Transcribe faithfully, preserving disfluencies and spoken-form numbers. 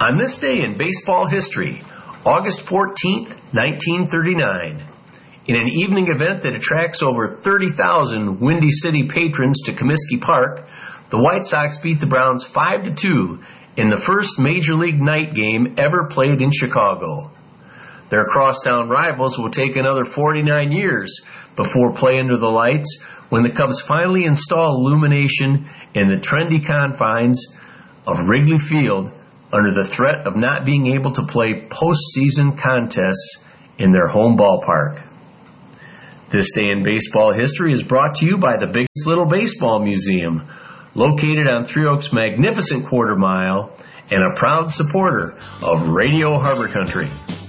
On this day in baseball history, August fourteenth, nineteen thirty-nine, in an evening event that attracts over thirty thousand Windy City patrons to Comiskey Park, the White Sox beat the Browns five to two in the first Major League night game ever played in Chicago. Their crosstown rivals will take another forty-nine years before play under the lights when the Cubs finally install illumination in the trendy confines of Wrigley Field under the threat of not being able to play postseason contests in their home ballpark. This day in baseball history is brought to you by the Biggest Little Baseball Museum, located on Three Oaks' magnificent quarter mile and a proud supporter of Radio Harbor Country.